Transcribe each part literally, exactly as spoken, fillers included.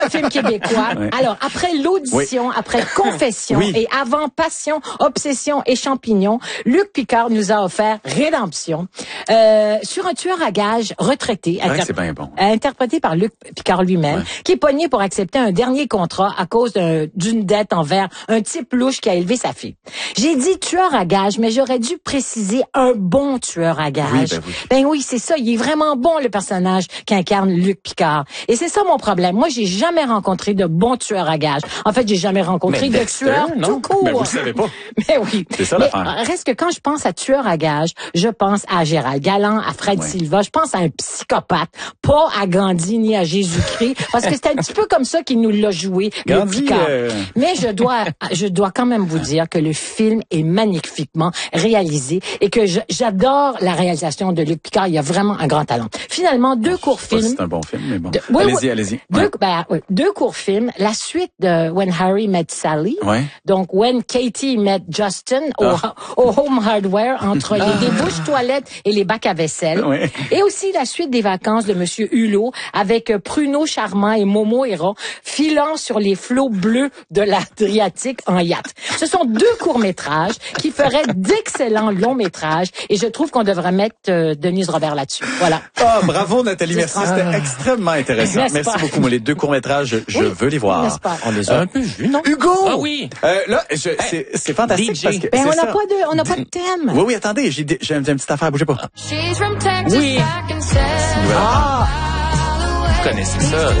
film québécois. Ouais. Alors, après l'audition, Oui. après Confession Oui. et avant Passion, Obsession et Champignons, Luc Picard nous a offert Rédemption euh, sur un tueur à gages retraité, vrai que inter- c'est bien bon. interprété par Luc Picard lui-même, Ouais. qui est pogné pour accepter un dernier contrat à cause d'un- d'une dette envers un type louche qui a élevé sa fille. J'ai dit tueur à gages, mais j'aurais dû préciser un bon tueur à gages. Oui, ben oui. Ben oui, c'est ça. Il est vraiment bon, le personnage qu'incarne Luc Picard. Et c'est ça mon problème. Moi, j'ai jamais rencontré de bon tueur à gages. En fait, j'ai jamais rencontré Mais de Dexter, tueur non? tout court. Ben, vous le savez pas. Mais oui. C'est ça Mais l'affaire. reste que quand je pense à tueur à gages, je pense à Gérald Galland, à Fred Ouais. Silva. Je pense à un psychopathe, pas à Gandhi ni à Jésus-Christ, parce que c'est un petit peu comme ça qu'il nous l'a joué, Luc Gandhi, Picard. euh, Mais je dois, je dois quand même vous dire que le film est magnifiquement réalisé et que je- j'adore la réalisation de Luc Picard. Il a vraiment un grand talent. Finalement, deux courts Je sais pas si films. c'est un bon film, mais bon. De- oui, allez-y, oui. allez-y. Deux, Ouais. ben, oui, deux courts films. La suite de When Harry Met Sally. Ouais. Donc, When Katie Met Justin au, Ah. au Home Hardware entre les débouches toilettes et les bacs à vaisselle. Ouais. Et aussi la suite des vacances de Monsieur Hulot avec euh, Pruno Charmant et Momo Héron filant sur les flots bleus de l'Adriatique en yacht. Ce sont deux courts-métrages qui feraient d'excellents longs-métrages et je trouve qu'on devrait mettre euh, Denise Robert là-dessus. Voilà. Ah, bravo Nathalie, merci, C'est c'était ça. extrêmement intéressant. N'est-ce Merci pas? beaucoup. Moi, les deux courts-métrages, je, je Oui. veux les voir. N'est-ce pas? On les a un peu vus, non? Hugo! Ah oui! Euh, là, je, c'est, c'est fantastique D J. parce que Ben, c'est on ça. n'a pas de, on n'a pas de thème. Oui, oui, attendez, j'ai, des- j'ai une petite affaire, bougez pas. She's from Texas Oui. back and says, Ah, Vous connaissez ça? stepping round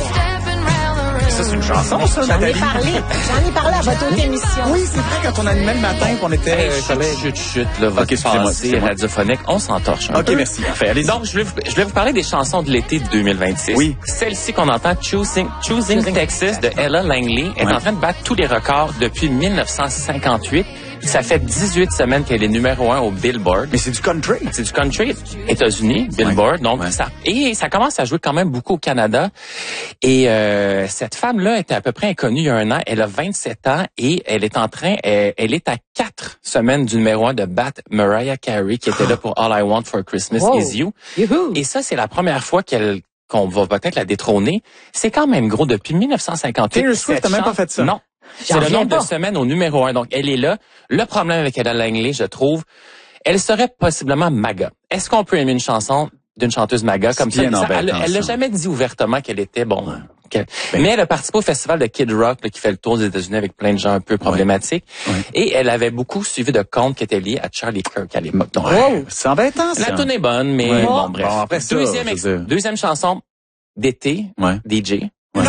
the Ça, c'est une chanson, ça, j'en ai Nathalie? parlé. J'en ai parlé à votre autre émission. Oui, c'est vrai, quand on animait le matin, qu'on était Hey, euh, chut, collègues. chut, chut, là, votre Ok, excusez-moi, passé excusez-moi. radiophonique, on s'entorche un OK, peu. merci. Parfait, allez-y. Donc, je voulais, vous, je voulais vous parler des chansons de l'été de deux mille vingt-six. Oui. Celle-ci qu'on entend, Choosing, Choosing, Choosing Texas de Ella Langley, est Ouais. en train de battre tous les records depuis mille neuf cent cinquante-huit. Ça fait dix-huit semaines qu'elle est numéro un au Billboard. Mais c'est du country. C'est du country, États-Unis, Billboard. Ouais, Donc ouais. ça et ça commence à jouer quand même beaucoup au Canada. Et euh, cette femme-là était à peu près inconnue il y a un an. Elle a vingt-sept ans et elle est en train, elle, elle est à quatre semaines du numéro un de battre Mariah Carey qui était là pour All I Want for Christmas Wow. Is You. Youhou. Et ça, c'est la première fois qu'elle qu'on va peut-être la détrôner. C'est quand même gros depuis mille neuf cent cinquante-huit. Taylor Swift Cette a même pas chance- fait ça. Non. C'est J'en le reviens nombre pas. de semaines au numéro un. Donc, elle est là. Le problème avec Ella Langley, je trouve, elle serait possiblement MAGA. Est-ce qu'on peut aimer une chanson d'une chanteuse MAGA comme ça? bien Ça, Elle embêtant, elle l'a ça. jamais dit ouvertement qu'elle était, bon... que- Ben- mais elle a participé au festival de Kid Rock là, qui fait le tour des États-Unis avec plein de gens un peu problématiques. Ouais. Et elle avait beaucoup suivi de comptes qui étaient liés à Charlie Kirk à l'époque. Donc, Ouais, c'est embêtant, ça. la tune est bonne, mais Ouais. bon, bref. Bon, après ça, deuxième, je ex- veux dire- deuxième chanson d'été, Ouais. D J. Ouais.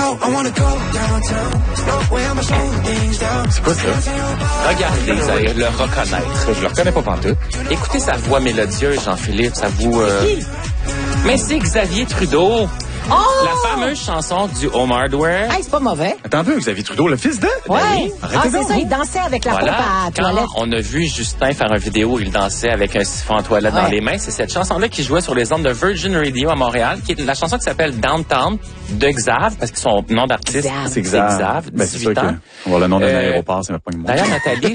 C'est quoi ça? Regardez, vous allez le reconnaître. Je le reconnais pas pantoute. Écoutez sa voix mélodieuse, Jean-Philippe, ça vous... euh, Mais c'est Xavier Trudeau. Oh! La fameuse chanson du Home Hardware. Hey, c'est pas mauvais. Attends un peu, Xavier Trudeau, le fils de? Ouais. Arrêtez Ah, c'est donc. ça, il dansait avec la Voilà. pompe à Quand toilette. on a vu Justin faire une vidéo où il dansait avec un siphon à toilette dans Ouais. les mains, c'est cette chanson-là qui jouait sur les ondes de Virgin Radio à Montréal, qui est la chanson qui s'appelle Downtown de Xav, parce que son nom d'artiste, Xav. c'est C'est Xav. Xav, Ben, c'est dix-huit sûr ans. que on voit le nom d'un Euh, aéroport, c'est même pas une D'ailleurs, Nathalie,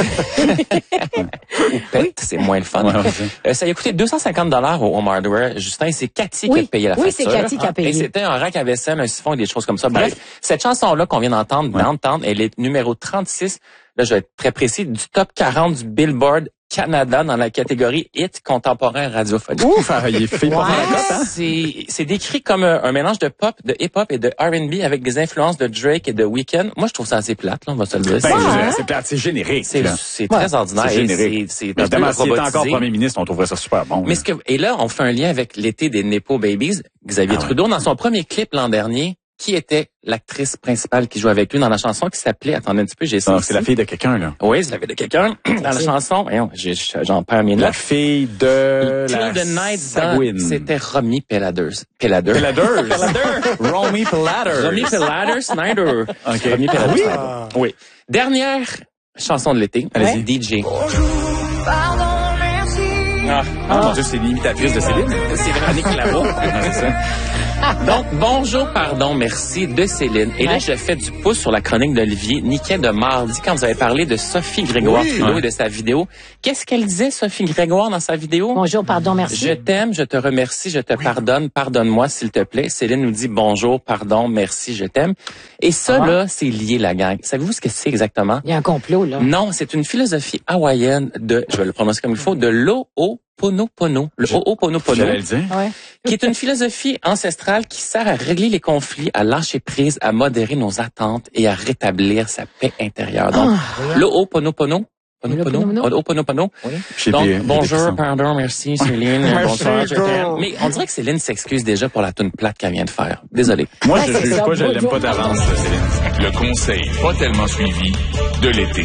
ou pète, c'est moins le fun. Ouais, ouais, c'est- Euh, ça a coûté deux cent cinquante dollars au Home Hardware. Justin, c'est Cathy Oui. qui a payé la Oui, facture. c'est Cathy qui a payé. Et c'était un rack à vaisselle, un siphon et des choses comme ça. Bref, Ouais. cette chanson-là qu'on vient d'entendre, Ouais. Downtown, elle est numéro trente-six, là je vais être très précis, du top quarante du Billboard Canada dans la catégorie hit contemporain radiophonique. Ouf, ah, il est fait pas Ouais. mal la cote, hein? C'est c'est décrit comme un, un mélange de pop, de hip-hop et de R and B avec des influences de Drake et de Weeknd. Moi, je trouve ça assez plate, là, on va se le dire. Ben, C'est- je veux hein? dire, c'est plate, c'est générique. c'est là. c'est Ouais. très ordinaire. C'est et générique. C'est c'est un Mais évidemment, peu s'il était encore robotisé. premier ministre, on trouverait ça super bon. Mais là. ce que, et là, on fait un lien avec l'été des Nepo Babies. Xavier Ah ouais. Trudeau, dans son premier clip l'an dernier, qui était l'actrice principale qui jouait avec lui dans la chanson qui s'appelait, attendez un petit peu, j'ai ça Non, ici. c'est la fille de quelqu'un, là. Oui, c'est la fille de quelqu'un. Dans la chanson, voyons, j'ai- j'en perds mes La notes. fille de Till la the Night Sagouine. dans, c'était Romy Pelladers. Pelladers. Peladers. Romy Peladers. Romy Pelladers Snyder. OK. Romy Ah Pelladers oui? Snyder. Oui. Dernière chanson de l'été. Allez-y. D J. Pardon, merci. Ah, Ah, mon Dieu, c'est l'imitatrice de Céline. c'est Véronique Laveau. Ah, c'est ça. Donc, bonjour, pardon, merci de Céline. Et là, Ouais. je fais du pouce sur la chronique d'Olivier Niquet de mardi quand vous avez parlé de Sophie Grégoire Oui. Trudeau et de sa vidéo. Qu'est-ce qu'elle disait, Sophie Grégoire, dans sa vidéo? Bonjour, pardon, merci. Je t'aime, je te remercie, je te pardonne, pardonne-moi s'il te plaît. Céline nous dit bonjour, pardon, merci, je t'aime. Et ça, Ah. là, c'est lié, la gang. Savez-vous ce que c'est exactement? Il y a un complot, là. Non, c'est une philosophie hawaïenne de, je vais le prononcer comme il faut, de l'Ho'oponopono. Le Je- Ho'oponopono, J'allais le dire. Ouais. qui est une philosophie ancestrale qui sert à régler les conflits, à lâcher prise, à modérer nos attentes et à rétablir sa paix intérieure. Donc, Ah, l'Ho'oponopono, L'Ho'oponopono. Ho'oponopono, Ho'oponopono. J'ai Donc, des- des bonjour, frissons. pardon, merci, Céline. Bonsoir, je t'aime. Mais on dirait que Céline s'excuse déjà pour la toune plate qu'elle vient de faire. Désolé. Moi, Ouais, je c'est juge ça. pas, je l'aime Bonjour. pas d'avance, là, Céline. Le conseil pas tellement suivi de l'été.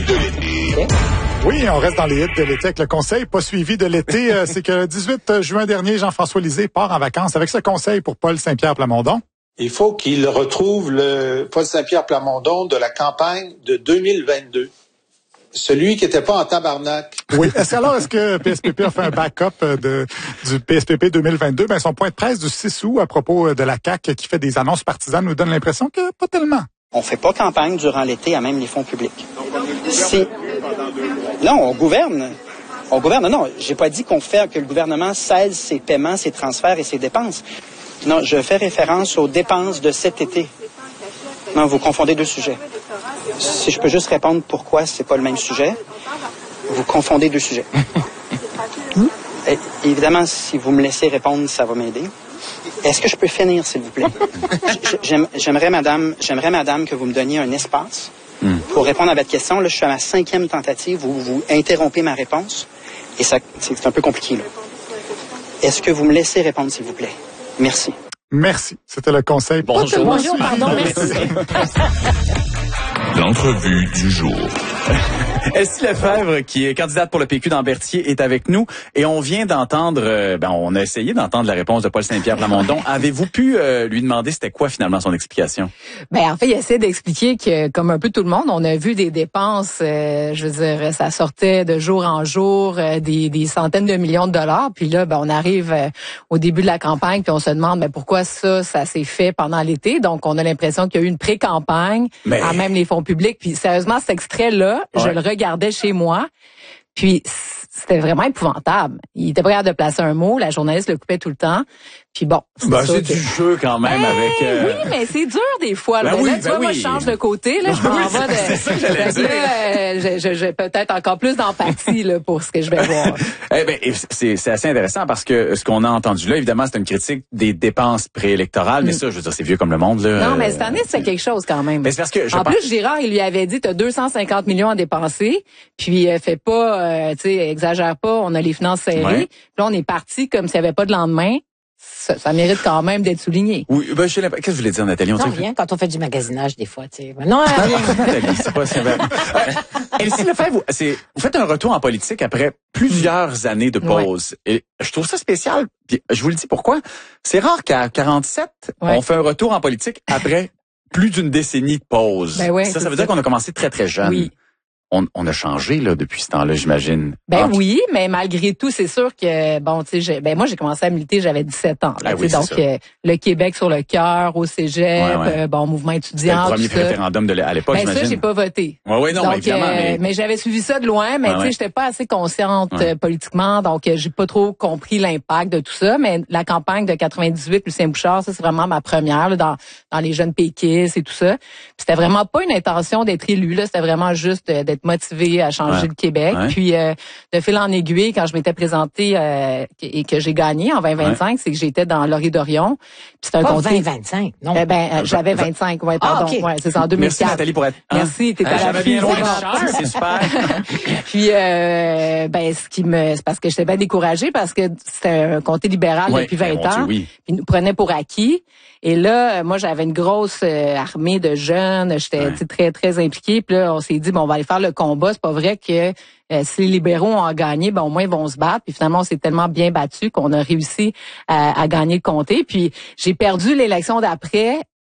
Oui, on reste dans les hits de l'été avec le conseil pas suivi de l'été. Euh, c'est que le dix-huit juin dernier, Jean-François Lisée part en vacances avec ce conseil pour Paul Saint-Pierre Plamondon. Il faut qu'il retrouve le Paul Saint-Pierre Plamondon de la campagne de deux mille vingt-deux. Celui qui n'était pas en tabarnak. Oui. Est-ce alors, est-ce que P S P P a fait un backup euh, de, du P S P P deux mille vingt-deux? Ben, son point de presse du six août à propos euh, de la C A Q qui fait des annonces partisanes nous donne l'impression que pas tellement. On fait pas campagne durant l'été à même les fonds publics. Si... Non, on gouverne. On gouverne. Non, j'ai pas dit qu'on fait que le gouvernement cesse ses paiements, ses transferts et ses dépenses. Non, je fais référence aux dépenses de cet été. Non, vous confondez deux sujets. Si je peux juste répondre pourquoi c'est pas le même sujet, vous confondez deux sujets. Et, évidemment, si vous me laissez répondre, ça va m'aider. Est-ce que je peux finir, s'il vous plaît? J- j'aime- J'aimerais, madame, j'aimerais, madame, que vous me donniez un espace pour répondre à votre question. Là, je suis à ma cinquième tentative où vous interrompez ma réponse. Et ça, c'est un peu compliqué, là. Est-ce que vous me laissez répondre, s'il vous plaît? Merci. Merci. C'était le conseil. pas Bonjour. tellement Bonjour, suivi pardon, de merci. l'été. L'entrevue du jour. Elsie Lefebvre, qui est candidate pour le P Q dans Berthier, est avec nous. Et on vient d'entendre, euh, ben, on a essayé d'entendre la réponse de Paul Saint-Pierre Plamondon. Avez-vous pu euh, lui demander c'était quoi finalement son explication? Ben en fait, il essaie d'expliquer que, comme un peu tout le monde, on a vu des dépenses, euh, je veux dire, ça sortait de jour en jour, euh, des, des centaines de millions de dollars. Puis là, ben on arrive euh, au début de la campagne, puis on se demande, ben pourquoi ça, ça s'est fait pendant l'été. Donc, on a l'impression qu'il y a eu une pré-campagne, Mais- à même les fonds publics. Puis sérieusement, cet extrait-là, je Ouais. le regardais chez moi. Puis c'était vraiment épouvantable. Il était pas capable de placer un mot, la journaliste le coupait tout le temps. Puis bon, c'est Ben, sûr c'est que- du jeu quand même Ben, avec... euh, Oui, mais c'est dur des fois. Là, Ben oui, là, tu ben vois, moi, oui. je change de côté. Là, je Ben m'en oui, vais de... c'est ça que j'allais Fait que dire. là, euh, j'ai- j'ai j'ai peut-être encore plus d'empathie là, pour ce que je vais voir. Eh ben, et c'est, c'est assez intéressant parce que ce qu'on a entendu là, évidemment, c'est une critique des dépenses préélectorales, mais ça, je veux dire, c'est vieux comme le monde. Là. Non, mais cette année, c'est quelque chose quand même. Mais c'est parce que je en pense- plus, Girard, il lui avait dit, tu as deux cent cinquante millions à dépenser, puis euh, fais pas, euh, tu sais, exagère pas, on a les finances serrées. Ouais. Puis là, on est parti comme s'il n'y avait pas de lendemain. Ça, ça mérite quand même d'être souligné. Oui, ben, j'ai l'impression- qu'est-ce que je voulais dire, Nathalie? On Non, dirait que- rien, quand on fait du magasinage, des fois, tu sais. Non, rien. Nathalie, c'est pas si vrai. Euh, Elsie Lefebvre, vous, c'est, vous faites un retour en politique après plusieurs années de pause. Et je trouve ça spécial. Puis je vous le dis pourquoi. C'est rare qu'à quarante-sept, Ouais. on fait un retour en politique après plus d'une décennie de pause. Ben ouais, ça, ça c'est veut dire ça. qu'on a commencé très, très jeune. Oui. On, on a changé là depuis ce temps-là, j'imagine. Ben Ah, oui, mais malgré tout, c'est sûr que bon, tu sais, j'ai- ben moi j'ai commencé à militer, j'avais dix-sept ans. Là, Ah tu oui, sais, c'est donc ça. euh, le Québec sur le cœur, au Cégep, Ouais, ouais. euh, bon mouvement C'était étudiant, le premier tout ça. référendum de l'- à l'époque, Ben ça, j'imagine. j'ai pas voté. Ouais, ouais, non, donc, mais évidemment, euh, mais... j'avais suivi ça de loin, mais Ouais, tu sais, ouais. j'étais pas assez consciente Ouais. euh, politiquement, donc euh, j'ai pas trop compris l'impact de tout ça. Mais la campagne de quatre-vingt-dix-huit, Lucien Bouchard, ça c'est vraiment ma première là, dans dans les jeunes péquistes et tout ça. Puis c'était vraiment pas une intention d'être élu là, c'était vraiment juste euh, d'être motivé à changer Ouais. le Québec. Ouais. Puis euh, de fil en aiguille, quand je m'étais présentée euh, et que j'ai gagné en vingt vingt-cinq, c'est que j'étais dans Laurier d'Orion. Puis c'est un Pas comté. vingt vingt-cinq, non. Eh ben, euh, j'avais vingt-cinq, ouais, Ah, pardon. ok. Ouais, c'est ça, en deux mille quatre. Merci Nathalie pour être... hein? Merci, t'étais Hein, à la j'avais bien loin de prise. Charles, c'est super. Puis euh, ben ce qui me c'est parce que j'étais bien découragée parce que c'était un comté libéral Ouais, depuis ben, vingt mon Dieu, ans. oui. Puis ils nous prenaient pour acquis. Et là, euh, moi j'avais une grosse euh, armée de jeunes, j'étais Ouais. tu sais, très très impliquée. Puis là, on s'est dit bon, on va aller faire le combat, c'est pas vrai que euh, si les libéraux ont gagné, ben au moins ils vont se battre. Puis finalement, on s'est tellement bien battu qu'on a réussi à, à gagner le comté. Puis j'ai perdu l'élection d'après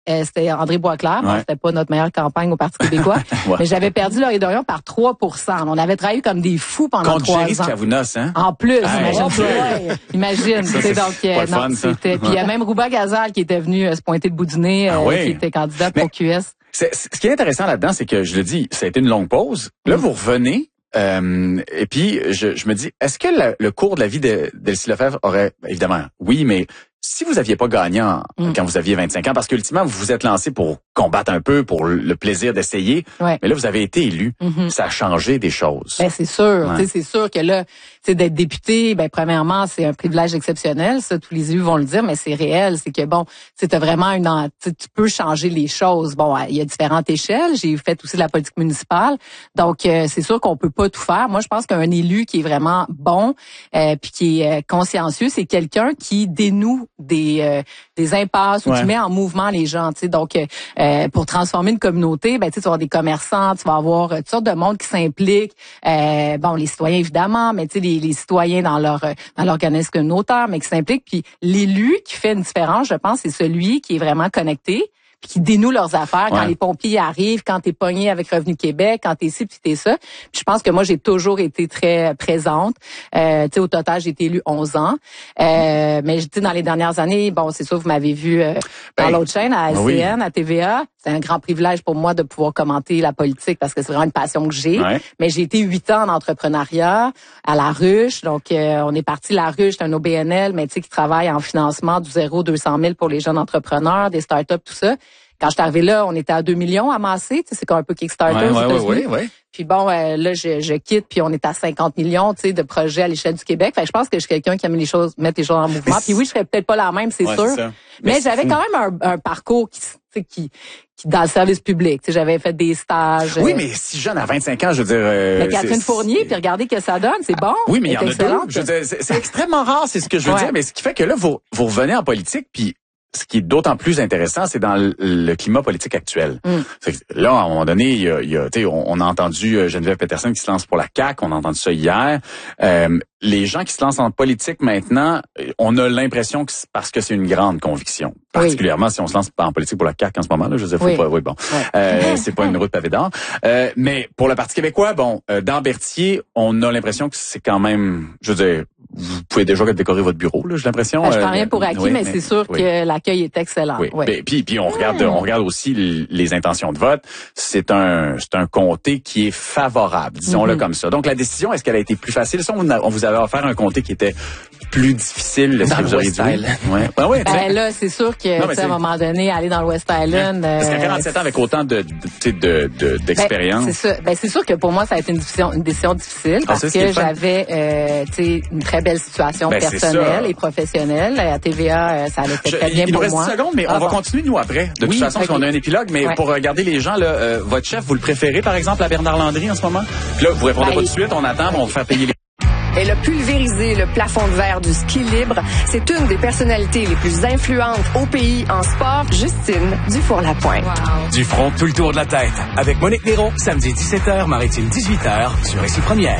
euh, c'était André Boisclair. Ouais. Bon, c'était pas notre meilleure campagne au Parti québécois. Ouais. Mais j'avais perdu Laurie Dorion par trois pour cent. On avait travaillé comme des fous pendant Contre trois Jerry ans. Skavounos, hein? En plus, Hey, imagine mon Dieu. Imagine, Ça, tu sais, c'est donc, euh, pas le non, fun, ça. c'était, puis il y a même Rouba Gazal qui était venu euh, se pointer le bout du nez, Ah euh, oui. qui était candidat Mais- pour Q S. C'est- c'est- ce qui est intéressant là-dedans, c'est que, je le dis, ça a été une longue pause. Là, Mm. vous revenez, euh, et puis je, je me dis, est-ce que la- le cours de la vie de- d'Elsie Lefebvre aurait, évidemment, oui, mais si vous aviez pas gagné en- Mm. quand vous aviez vingt-cinq ans, parce qu'ultimement, vous vous êtes lancé pour combattre un peu, pour le plaisir d'essayer, Ouais. mais là, vous avez été élu. Mhm. Ça a changé des choses. Ben c'est sûr, Ouais. tu sais, c'est sûr que là, tu sais, d'être député, ben premièrement, c'est un privilège exceptionnel, ça tous les élus vont le dire, mais c'est réel, c'est que bon, tu as vraiment une, en- tu sais, tu peux changer les choses. Bon, il y a différentes échelles. J'ai fait aussi de la politique municipale, donc euh, c'est sûr qu'on peut pas tout faire. Moi, je pense qu'un élu qui est vraiment bon, euh, puis qui est euh, consciencieux, c'est quelqu'un qui dénoue des euh, des impasses ou Ouais. qui met en mouvement les gens. Tu sais, donc euh, euh, pour transformer une communauté, ben tu sais, tu vas avoir des commerçants, tu vas avoir euh, toutes sortes de monde qui s'implique. Euh, bon, les citoyens évidemment, mais tu sais, les, les citoyens dans leur euh, dans l'organisme communautaire, mais qui s'impliquent. Puis l'élu qui fait une différence, je pense, c'est celui qui est vraiment connecté, puis qui dénoue leurs affaires quand Ouais. les pompiers arrivent, quand t'es pogné avec Revenu Québec, quand t'es ci, puis t'es ça. Puis je pense que moi, j'ai toujours été très présente. Euh, tu sais, au total, j'ai été élue onze ans. Euh, mais tu sais, dans les dernières années, bon, c'est sûr, vous m'avez vu euh, dans Ben, l'autre chaîne, à L C N, oui. à T V A. C'est un grand privilège pour moi de pouvoir commenter la politique parce que c'est vraiment une passion que j'ai. Ouais. Mais j'ai été huit ans en entrepreneuriat à La Ruche. Donc, euh, on est parti La Ruche, c'est un O B N L, mais tu sais, qui travaille en financement du zéro deux cent mille pour les jeunes entrepreneurs, des startups, tout ça. Quand je suis arrivée là, on était à deux millions amassés. Tu sais, c'est comme un peu Kickstarter Ouais, aux ouais, ouais, États-Unis. ouais, ouais. Puis bon, euh, là, je, je quitte, puis on est à cinquante millions, tu sais, de projets à l'échelle du Québec. Fait que je pense que je suis quelqu'un qui aime les choses, mettre les choses en mouvement. Mais Puis oui, je serais peut-être pas la même, c'est Ouais, sûr. c'est ça. Mais, Mais c'est j'avais fou. quand même un, un parcours qui, tu sais, qui, qui dans le service public. Tu sais, j'avais fait des stages. Oui, euh, mais si jeune, à vingt-cinq ans, je veux dire... euh, mais Catherine c'est- Fournier, puis regardez ce que ça donne, c'est bon. Oui, mais il y en Elle a est deux. excellente. Je veux dire, c'est c'est extrêmement rare, c'est ce que je veux Ouais. dire. Mais ce qui fait que là, vous, vous revenez en politique, puis ce qui est d'autant plus intéressant, c'est dans le, le climat politique actuel. Mm. C'est que là, à un moment donné, il y a, il y a, tu sais, on, on a entendu euh, Geneviève Peterson qui se lance pour la C A Q, on a entendu ça hier. Euh, les gens qui se lancent en politique maintenant, euh, on a l'impression que c'est parce que c'est une grande conviction. Particulièrement si on se lance en politique pour la C A Q en ce moment-là, je veux dire, faut Oui. pas, oui, bon. Ouais. Euh, c'est pas une route pavée d'or. Euh, mais pour le Parti québécois, bon, euh, dans Berthier, on a l'impression que c'est quand même, je veux dire, vous pouvez déjà décorer votre bureau, là, j'ai l'impression. Ben, je prends Euh, rien pour acquis, oui, mais, c'est sûr oui. que l'accueil est excellent. Oui. Ouais. Ben, puis puis on regarde on regarde aussi l- les intentions de vote. C'est un c'est un comté qui est favorable, disons-le Mhm. comme ça. Donc la décision, est-ce qu'elle a été plus facile? Si on, a- on vous avait offert un comté qui était plus difficile, est-ce Dans que le vous auriez West dit oui? Island. Ouais. Ben, ouais, tu sais. Ben là, c'est sûr que Non, mais tu sais, à un c'est- moment donné, aller dans le West Island. Parce qu'à euh, quarante-sept ans avec autant de de tu sais, de de- d'expérience. Ben, c'est ça. Ben, c'est sûr que pour moi, ça a été une décision, une décision difficile Ah, parce ça, c'est le que fun. j'avais, euh, tu sais, une très belle situation Ben, c'est personnelle ça. et professionnelle. À T V A, euh, ça allait Je- très bien il nous pour reste moi. dix secondes, mais Ah, on va bon. continuer, nous, après. De Oui, toute façon, ok. parce qu'on a un épilogue, mais Ouais. pour regarder les gens, là, euh, votre chef, vous le préférez, par exemple, à Bernard Landry en ce moment? Puis là, vous répondez Ben, pas tout de suite, on attend, on va vous faire payer les... Elle a pulvérisé le plafond de verre du ski libre. C'est une des personnalités les plus influentes au pays en sport, Justine Dufour-Lapointe. Du front tout le tour de la tête. Avec Monique Néron, samedi dix-sept heures, Maritime dix-huit heures, sur Ici Première.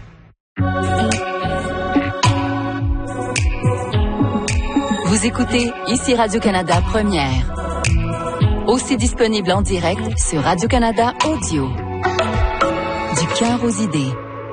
Vous écoutez Ici Radio-Canada Première. Aussi disponible en direct sur Radio-Canada Audio. Du cœur aux idées.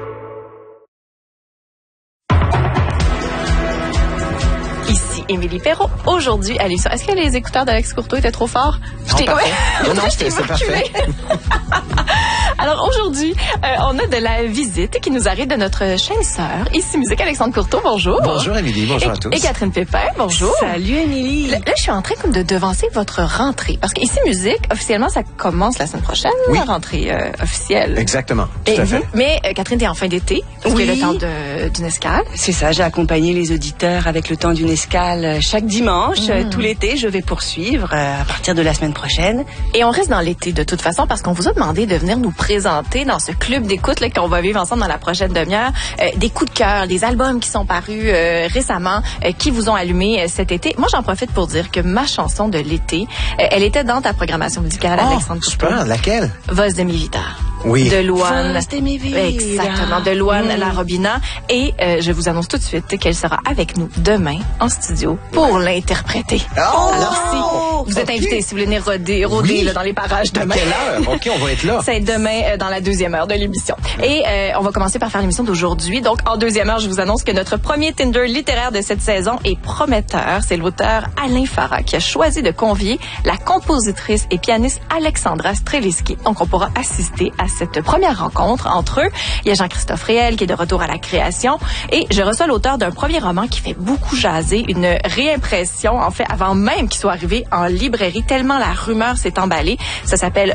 Ici Émilie Perrault. Aujourd'hui, à l'émission. Est-ce que les écouteurs d'Alex Courteau étaient trop forts? Non, t'ai- parfait. Ouais. Non, non, Je t'ai c'est reculé. parfait. Alors aujourd'hui, euh, on a de la visite qui nous arrive de notre chaîne sœur, Ici Musique. Alexandre Courteau, bonjour. Bonjour Émilie, bonjour et, à tous. Et Catherine Pépin, bonjour. Salut Émilie. Là, là, je suis en train comme de devancer votre rentrée. Parce que Ici Musique, officiellement, ça commence la semaine prochaine, Oui. la rentrée euh, officielle. Exactement, tout Et- à fait. Mais euh, Catherine, t'es en fin d'été, parce Oui. qu'il y a le temps de- d'une escale. C'est ça, j'ai accompagné les auditeurs avec le temps d'une escale euh, chaque dimanche. Euh, Tout l'été, je vais poursuivre euh, à partir de la semaine prochaine. Et on reste dans l'été de toute façon parce qu'on vous a demandé de venir nous présenter dans ce club d'écoute là, qu'on va vivre ensemble dans la prochaine demi-heure euh, des coups de cœur, des albums qui sont parus euh, récemment, euh, qui vous ont allumé euh, cet été. Moi, j'en profite pour dire que ma chanson de l'été, euh, elle était dans ta programmation musicale, Oh, Alexandre Courteau. super, laquelle? Voz de mi Vitar. Oui. de Louane. First mi vida. Exactement, de Louane Mm. Larobina. Et euh, je vous annonce tout de suite qu'elle sera avec nous demain en studio pour l'interpréter. Oh! Alors si vous êtes Ok. invité, si vous voulez venir rôder, rôder Oui. là, dans les parages À demain. quelle heure? OK, on va être là. C'est demain euh, dans la deuxième heure de l'émission. Et euh, on va commencer par faire l'émission d'aujourd'hui. Donc, en deuxième heure, je vous annonce que notre premier Tinder littéraire de cette saison est prometteur. C'est l'auteur Alain Farah qui a choisi de convier la compositrice et pianiste Alexandra Streliski. Donc, on pourra assister à cette première rencontre entre eux. Il y a Jean-Christophe Réel qui est de retour à la création. Et je reçois l'auteur d'un premier roman qui fait beaucoup jaser, une réimpression, en fait, avant même qu'il soit arrivé en librairie, tellement la rumeur s'est emballée. Ça s'appelle